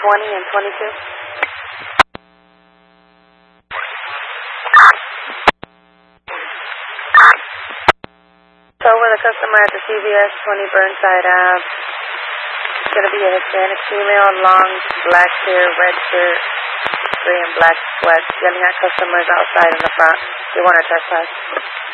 20 and 22. So with a customer at the CVS 20 Burnside Ave. It's going to be a Hispanic female, long black hair, red shirt, gray and black sweats, yelling at customers outside in the front. They want to trespass.